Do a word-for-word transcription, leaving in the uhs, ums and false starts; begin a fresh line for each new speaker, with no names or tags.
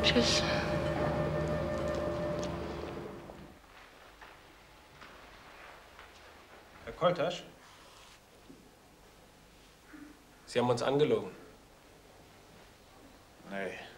Tschüss.
Herr Koltasch? Sie haben uns angelogen.
Nee.